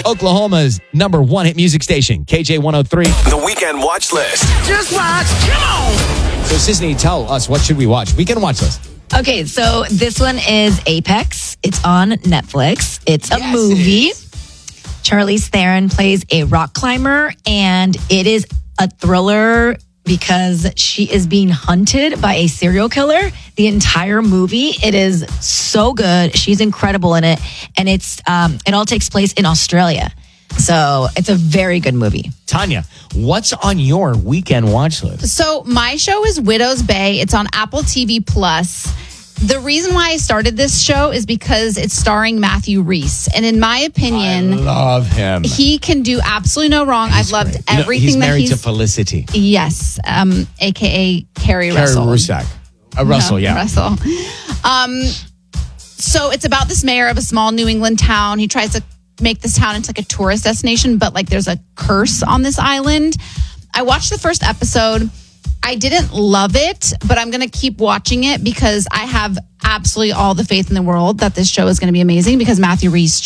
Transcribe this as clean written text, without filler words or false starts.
Oklahoma's number one hit music station, KJ103. The Weekend Watch List. Just watch. Come on. So, Sisney, tell us, what should we watch? Weekend Watch List. Okay, so this one is Apex. It's on Netflix. It's a movie. Charlize Theron plays a rock climber, and it is a thriller because she is being hunted by a serial killer the entire movie. It is so good. She's incredible in it, and it all takes place in Australia. So it's a very good movie. Tanya, what's on your Weekend Watch List? So my show is Widow's Bay. It's on Apple TV Plus. The reason why I started this show is because it's starring Matthew Rhys. And in my opinion, I love him. He can do absolutely no wrong. I've loved everything he's married that to Felicity. Yes, a.k.a. Carrie Russell. Russell, yeah. Russell. So it's about this mayor of a small New England town. He tries to make this town into like a tourist destination, but like there's a curse on this island. I watched the first episode. I didn't love it, but I'm going to keep watching it because I have absolutely all the faith in the world that this show is going to be amazing because Matthew Rhys